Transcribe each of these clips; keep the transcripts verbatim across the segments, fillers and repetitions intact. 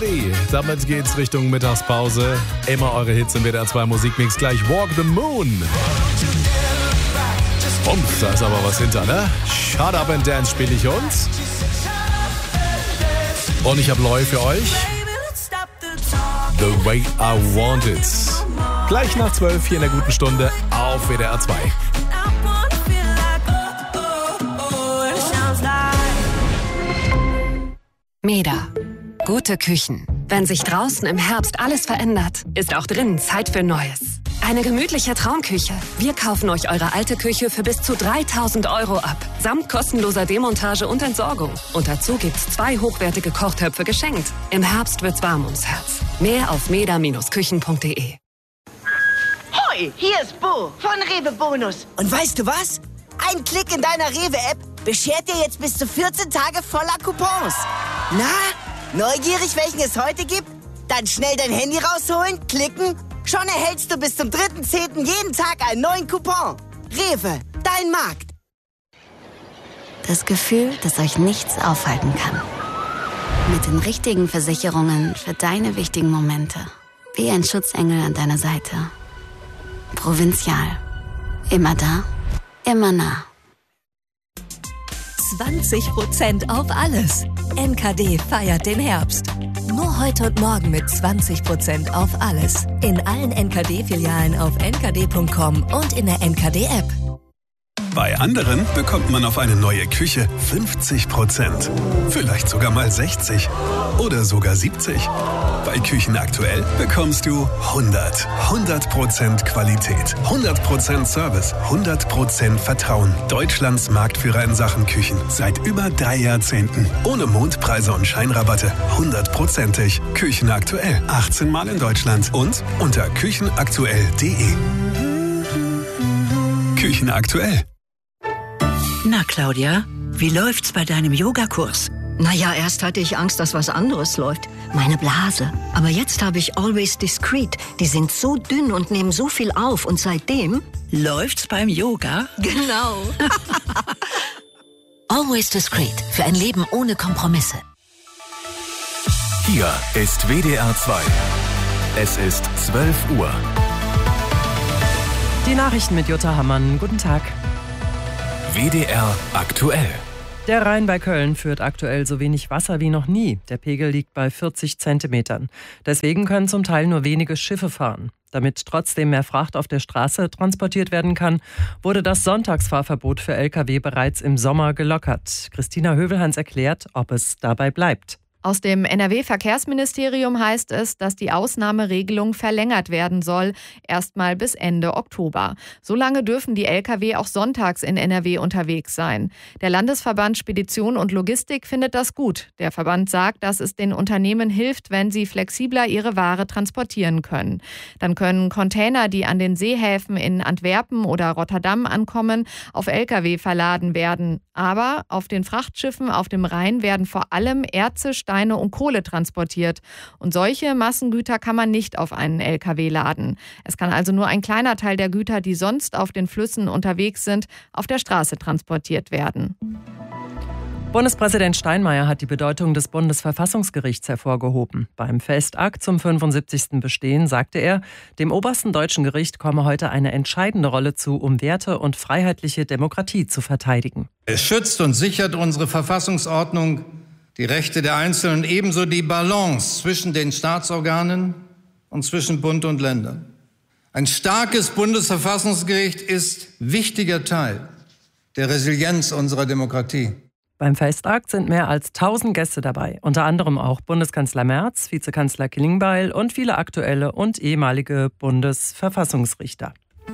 Heavy. Damit geht's Richtung Mittagspause. Immer eure Hits im W D R zwei Musikmix. Gleich Walk the Moon. Und da ist aber was hinter, ne? Shut Up and Dance spiele ich uns. Und ich habe neu für euch. The Way I Want It. Gleich nach zwölf hier in der guten Stunde auf W D R zwei. Meda. Gute Küchen. Wenn sich draußen im Herbst alles verändert, ist auch drinnen Zeit für Neues. Eine gemütliche Traumküche. Wir kaufen euch eure alte Küche für bis zu dreitausend Euro ab. Samt kostenloser Demontage und Entsorgung. Und dazu gibt's zwei hochwertige Kochtöpfe geschenkt. Im Herbst wird's warm ums Herz. Mehr auf meda Bindestrich küchen punkt de. Hoi, hier ist Bo von Rewe Bonus. Und weißt du was? Ein Klick in deiner Rewe-App beschert dir jetzt bis zu vierzehn Tage voller Coupons. Na, neugierig, welchen es heute gibt? Dann schnell dein Handy rausholen, klicken. Schon erhältst du bis zum dritten zehnten jeden Tag einen neuen Coupon. Rewe, dein Markt. Das Gefühl, dass euch nichts aufhalten kann. Mit den richtigen Versicherungen für deine wichtigen Momente. Wie ein Schutzengel an deiner Seite. Provinzial. Immer da, immer nah. zwanzig Prozent auf alles. N K D feiert den Herbst. Nur heute und morgen mit zwanzig Prozent auf alles. In allen N K D-Filialen auf n k d punkt com und in der N K D-App. Bei anderen bekommt man auf eine neue Küche fünfzig Prozent. Vielleicht sogar mal sechzig. Oder sogar siebzig. Bei Küchen aktuell bekommst du hundert. hundert Prozent Qualität, hundert Prozent Service, hundert Prozent Vertrauen. Deutschlands Marktführer in Sachen Küchen. Seit über drei Jahrzehnten. Ohne Mondpreise und Scheinrabatte. hundertprozentig. Küchen aktuell. achtzehn Mal in Deutschland. Und unter küchenaktuell punkt de. Küchen aktuell. Na, Claudia, wie läuft's bei deinem Yogakurs? Naja, erst hatte ich Angst, dass was anderes läuft. Meine Blase. Aber jetzt habe ich Always Discreet. Die sind so dünn und nehmen so viel auf. Und seitdem... Läuft's beim Yoga? Genau. Always Discreet. Für ein Leben ohne Kompromisse. Hier ist W D R zwei. Es ist zwölf Uhr. Die Nachrichten mit Jutta Hammann. Guten Tag. W D R aktuell. Der Rhein bei Köln führt aktuell so wenig Wasser wie noch nie. Der Pegel liegt bei vierzig Zentimetern. Deswegen können zum Teil nur wenige Schiffe fahren. Damit trotzdem mehr Fracht auf der Straße transportiert werden kann, wurde das Sonntagsfahrverbot für L K W bereits im Sommer gelockert. Christina Hövelhans erklärt, ob es dabei bleibt. Aus dem N R W-Verkehrsministerium heißt es, dass die Ausnahmeregelung verlängert werden soll, erstmal bis Ende Oktober. Solange dürfen die L K W auch sonntags in N R W unterwegs sein. Der Landesverband Spedition und Logistik findet das gut. Der Verband sagt, dass es den Unternehmen hilft, wenn sie flexibler ihre Ware transportieren können. Dann können Container, die an den Seehäfen in Antwerpen oder Rotterdam ankommen, auf L K W verladen werden. Aber auf den Frachtschiffen auf dem Rhein werden vor allem Erze, Steine und Kohle transportiert. Und solche Massengüter kann man nicht auf einen L K W laden. Es kann also nur ein kleiner Teil der Güter, die sonst auf den Flüssen unterwegs sind, auf der Straße transportiert werden. Bundespräsident Steinmeier hat die Bedeutung des Bundesverfassungsgerichts hervorgehoben. Beim Festakt zum fünfundsiebzigsten Bestehen sagte er, dem obersten deutschen Gericht komme heute eine entscheidende Rolle zu, um Werte und freiheitliche Demokratie zu verteidigen. Es schützt und sichert unsere Verfassungsordnung die Rechte der Einzelnen, ebenso die Balance zwischen den Staatsorganen und zwischen Bund und Ländern. Ein starkes Bundesverfassungsgericht ist wichtiger Teil der Resilienz unserer Demokratie. Beim Festakt sind mehr als tausend Gäste dabei, unter anderem auch Bundeskanzler Merz, Vizekanzler Klingbeil und viele aktuelle und ehemalige Bundesverfassungsrichter.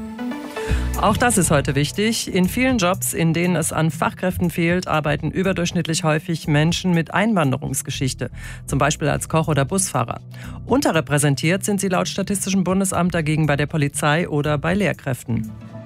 Auch das ist heute wichtig. In vielen Jobs, in denen es an Fachkräften fehlt, arbeiten überdurchschnittlich häufig Menschen mit Einwanderungsgeschichte, zum Beispiel als Koch oder Busfahrer. Unterrepräsentiert sind sie laut Statistischem Bundesamt dagegen bei der Polizei oder bei Lehrkräften.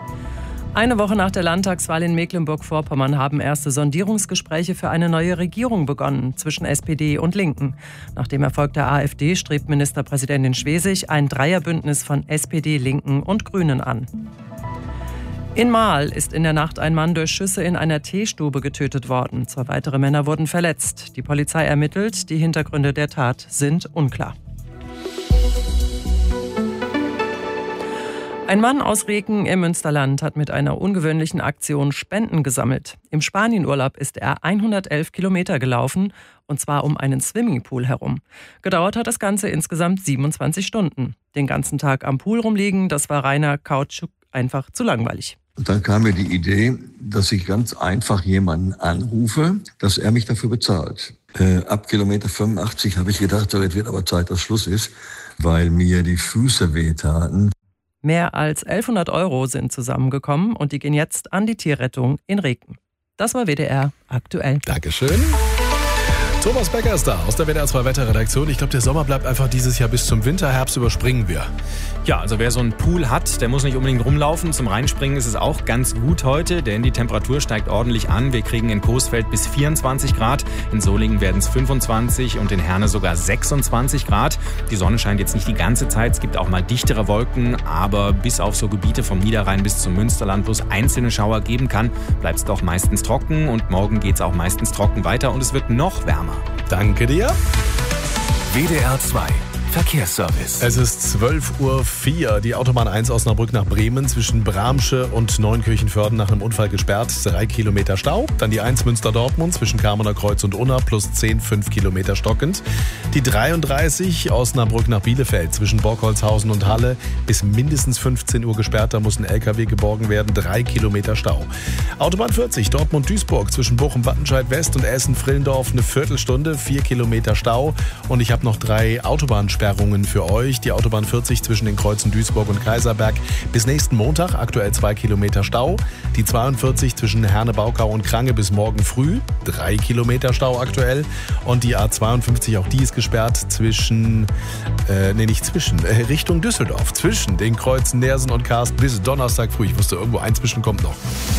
Eine Woche nach der Landtagswahl in Mecklenburg-Vorpommern haben erste Sondierungsgespräche für eine neue Regierung begonnen zwischen S P D und Linken. Nach dem Erfolg der AfD strebt Ministerpräsidentin Schwesig ein Dreierbündnis von S P D, Linken und Grünen an. In Marl ist in der Nacht ein Mann durch Schüsse in einer Teestube getötet worden. Zwei weitere Männer wurden verletzt. Die Polizei ermittelt. Die Hintergründe der Tat sind unklar. Ein Mann aus Reken im Münsterland hat mit einer ungewöhnlichen Aktion Spenden gesammelt. Im Spanienurlaub ist er hundertelf Kilometer gelaufen, und zwar um einen Swimmingpool herum. Gedauert hat das Ganze insgesamt siebenundzwanzig Stunden. Den ganzen Tag am Pool rumliegen, das war reiner Kautschuk einfach zu langweilig. Und dann kam mir die Idee, dass ich ganz einfach jemanden anrufe, dass er mich dafür bezahlt. Äh, ab Kilometer fünfundachtzig habe ich gedacht, so, jetzt wird aber Zeit, dass Schluss ist, weil mir die Füße wehtaten. Mehr als elfhundert Euro sind zusammengekommen und die gehen jetzt an die Tierrettung in Reken. Das war W D R aktuell. Dankeschön. Thomas Becker ist da aus der W D R zwei Wetterredaktion. Ich glaube, der Sommer bleibt einfach dieses Jahr bis zum Winter. Herbst überspringen wir. Ja, also wer so einen Pool hat, der muss nicht unbedingt rumlaufen. Zum Reinspringen ist es auch ganz gut heute, denn die Temperatur steigt ordentlich an. Wir kriegen in Coesfeld bis vierundzwanzig Grad, in Solingen werden es fünfundzwanzig und in Herne sogar sechsundzwanzig Grad. Die Sonne scheint jetzt nicht die ganze Zeit, es gibt auch mal dichtere Wolken, aber bis auf so Gebiete vom Niederrhein bis zum Münsterland, wo es einzelne Schauer geben kann, bleibt es doch meistens trocken und morgen geht es auch meistens trocken weiter und es wird noch wärmer. Danke dir. W D R zwei Verkehrsservice. Es ist zwölf Uhr vier. Die Autobahn eins Osnabrück nach Bremen zwischen Bramsche und Neunkirchenvörden nach einem Unfall gesperrt. Drei Kilometer Stau. Dann die eins Münster-Dortmund zwischen Kamener Kreuz und Unna plus zehn, fünf Kilometer stockend. Die dreiunddreißig Osnabrück nach Bielefeld zwischen Borkholzhausen und Halle bis mindestens fünfzehn Uhr gesperrt. Da muss ein L K W geborgen werden. Drei Kilometer Stau. Autobahn vierzig Dortmund-Duisburg zwischen Bochum-Wattenscheid West und Essen-Frillendorf eine Viertelstunde. Vier Kilometer Stau. Und ich habe noch drei Autobahnsperrungen für euch. Die Autobahn vierzig zwischen den Kreuzen Duisburg und Kaiserberg bis nächsten Montag, aktuell zwei Kilometer Stau. Die zweiundvierzig zwischen Herne-Baukau und Krange bis morgen früh, drei Kilometer Stau aktuell. Und die A zweiundfünfzig, auch die ist gesperrt zwischen, äh, nee nicht zwischen, äh, Richtung Düsseldorf, zwischen den Kreuzen Nersen und Karst bis Donnerstag früh. Ich wusste, irgendwo eins zwischen kommt noch.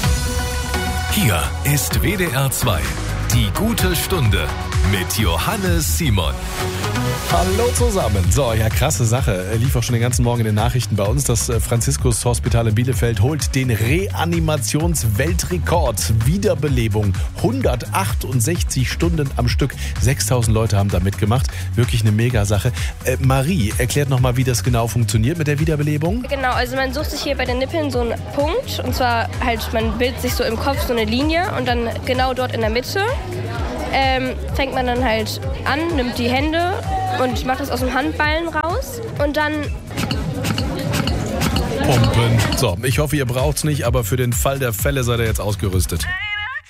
Hier ist W D R zwei, die gute Stunde mit Johannes Simon. Hallo zusammen. So, ja, krasse Sache. Lief auch schon den ganzen Morgen in den Nachrichten bei uns. Das Franziskus Hospital in Bielefeld holt den Reanimationsweltrekord. Wiederbelebung. hundertachtundsechzig Stunden am Stück. sechstausend Leute haben da mitgemacht. Wirklich eine Mega-Sache. Äh, Marie, erklärt nochmal, wie das genau funktioniert mit der Wiederbelebung. Genau, also man sucht sich hier bei den Nippeln so einen Punkt. Und zwar halt, man bildet sich so im Kopf so eine Linie und dann genau dort in der Mitte ähm, fängt man dann halt an, nimmt die Hände und macht das aus dem Handballen raus und dann pumpen. So, ich hoffe, ihr braucht's nicht, aber für den Fall der Fälle seid ihr jetzt ausgerüstet.